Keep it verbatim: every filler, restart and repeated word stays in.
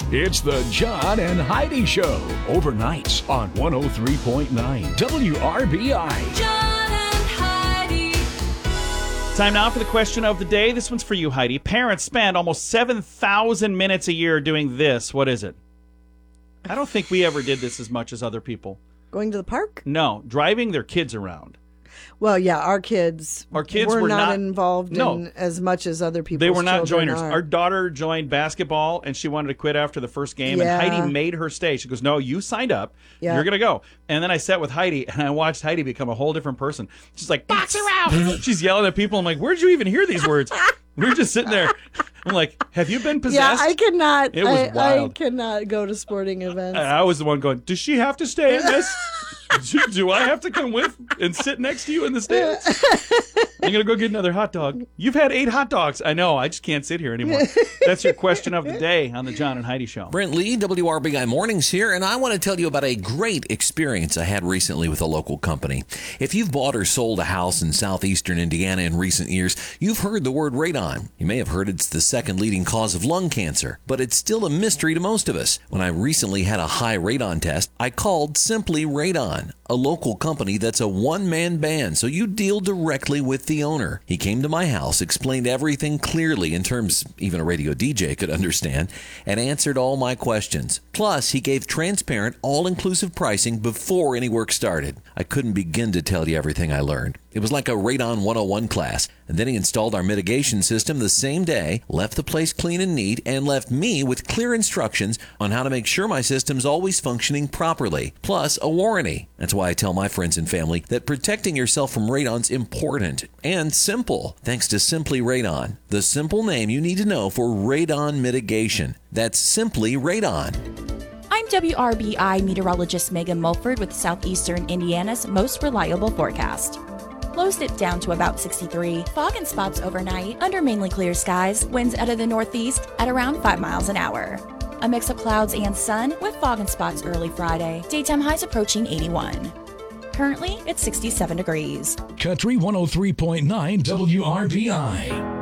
It's the John and Heidi Show, overnights on one oh three point nine W R B I. John and Heidi. Time now for the question of the day. This one's for you, Heidi. Parents spend almost seven thousand minutes a year doing this. What is it? I don't think we ever did this as much as other people. Going to the park? No, driving their kids around. Well, yeah, our kids, Our kids were, were not, not- involved no. in as much as other people. They were not children joiners. are. Our daughter joined basketball, and she wanted to quit after the first game, Yeah. and Heidi made her stay. She goes, no, you signed up. Yeah. You're going to go. And then I sat with Heidi, and I watched Heidi become a whole different person. She's like, box her out! She's yelling at people. I'm like, where'd you even hear these words? We were just sitting there. I'm like, have you been possessed? Yeah, I cannot. It was I, wild. I cannot go to sporting events. And I was the one going, does she have to stay in this? do, do I have to come with and sit next to you in the stands? I'm going to go get another hot dog. You've had eight hot dogs. I know. I just can't sit here anymore. That's your question of the day on the John and Heidi Show. Brent Lee, W R B I Mornings here, and I want to tell you about a great experience I had recently with a local company. If you've bought or sold a house in southeastern Indiana in recent years, you've heard the word radon. You may have heard it's the second leading cause of lung cancer, but it's still a mystery to most of us. When I recently had a high radon test, I called Simply Radon, a local company that's a one-man band, so you deal directly with the owner. He came to my house, explained everything clearly in terms even a radio D J could understand, and answered all my questions. Plus, he gave transparent, all-inclusive pricing before any work started. I couldn't begin to tell you everything I learned. It was like a Radon one oh one class. And then he installed our mitigation system the same day, left the place clean and neat, and left me with clear instructions on how to make sure my system's always functioning properly, plus a warranty. That's why I tell my friends and family that protecting yourself from radon's important and simple, thanks to Simply Radon, the simple name you need to know for radon mitigation. That's Simply Radon. I'm W R B I meteorologist Megan Mulford with Southeastern Indiana's most reliable forecast. Lows dip down to about sixty-three. Fog and spots overnight under mainly clear skies. Winds out of the northeast at around five miles an hour. A mix of clouds and sun with fog and spots early Friday. Daytime highs approaching eighty-one. Currently, it's sixty-seven degrees. Country one oh three point nine W R B I.